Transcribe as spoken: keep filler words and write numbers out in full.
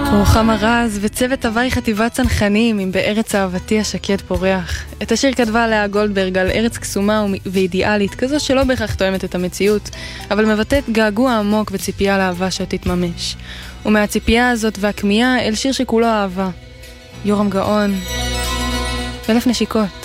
רוחמה רז וצוות הוואי חטיבת צנחנים עם בארץ אהבתי השקט פורח. את השיר כתבה לאה גולדברג על ארץ קסומה ואידיאלית, כזו שלא בהכרח תואמת את המציאות, אבל מבטאת געגוע עמוק וציפייה לאהבה שתתממש. ומהציפייה הזאת והכמיהה אל שיר שכולו אהבה. יורם גאון, אלף נשיקות.